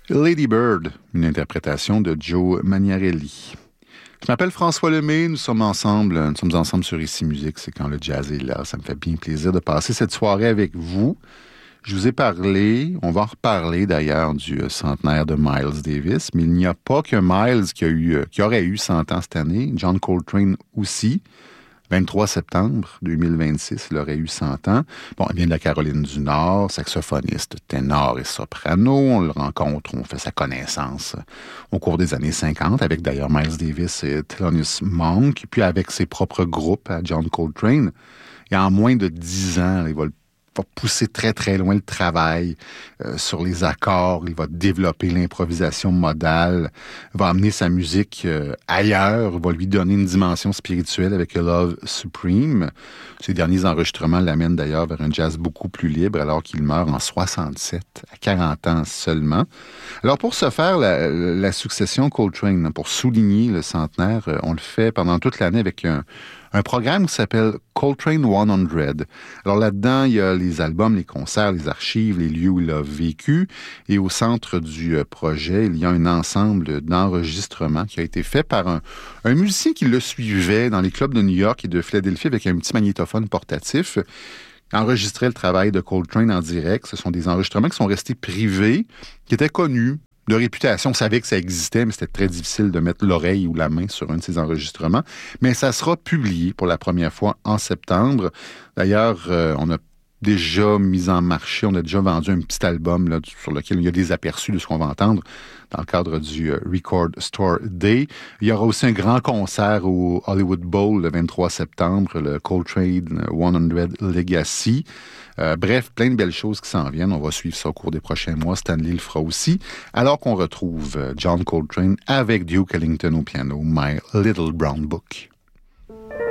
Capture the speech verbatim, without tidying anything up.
Lady Bird, une interprétation de Joe Maniarelli. Je m'appelle François Lemay, nous sommes ensemble, nous sommes ensemble sur Ici Musique, c'est quand le jazz est là. Ça me fait bien plaisir de passer cette soirée avec vous. Je vous ai parlé, on va en reparler d'ailleurs du centenaire de Miles Davis, mais il n'y a pas que Miles qui, a eu, qui aurait eu cent ans cette année, John Coltrane aussi. vingt-trois septembre deux mille vingt-six, il aurait eu cent ans. Bon, il vient de la Caroline du Nord, saxophoniste, ténor et soprano. On le rencontre, on fait sa connaissance au cours des années cinquante, avec d'ailleurs Miles Davis et Thelonious Monk, puis avec ses propres groupes à John Coltrane. Et en moins de dix ans, il va le va pousser très, très loin le travail euh, sur les accords. Il va développer l'improvisation modale. Il va amener sa musique euh, ailleurs. Il va lui donner une dimension spirituelle avec Love Supreme. Ses derniers enregistrements l'amènent d'ailleurs vers un jazz beaucoup plus libre alors qu'il meurt en soixante-sept, à quarante ans seulement. Alors, pour ce faire, la, la succession Coltrane, pour souligner le centenaire, on le fait pendant toute l'année avec un un programme qui s'appelle Coltrane cent. Alors là-dedans, il y a les albums, les concerts, les archives, les lieux où il a vécu. Et au centre du projet, il y a un ensemble d'enregistrements qui a été fait par un, un musicien qui le suivait dans les clubs de New York et de Philadelphie avec un petit magnétophone portatif. Enregistrait le travail de Coltrane en direct. Ce sont des enregistrements qui sont restés privés, qui étaient connus, de réputation. On savait que ça existait, mais c'était très difficile de mettre l'oreille ou la main sur un de ces enregistrements. Mais ça sera publié pour la première fois en septembre. D'ailleurs, euh, on a déjà mis en marché, on a déjà vendu un petit album là, sur lequel il y a des aperçus de ce qu'on va entendre dans le cadre du euh, Record Store Day. Il y aura aussi un grand concert au Hollywood Bowl le vingt-trois septembre, le Coltrane cent Legacy. Euh, bref, plein de belles choses qui s'en viennent. On va suivre ça au cours des prochains mois. Stanley le fera aussi. Alors qu'on retrouve John Coltrane avec Duke Ellington au piano, My Little Brown Book.